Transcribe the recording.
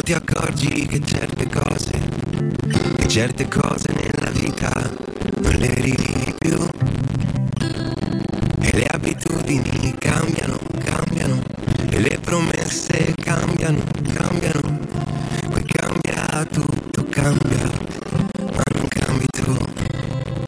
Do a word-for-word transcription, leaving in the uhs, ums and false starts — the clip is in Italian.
ti accorgi che certe cose, che certe cose nella vita non le rivivi più. E le abitudini cambiano, cambiano, e le promesse cambiano, cambiano. Poi cambia tutto, cambia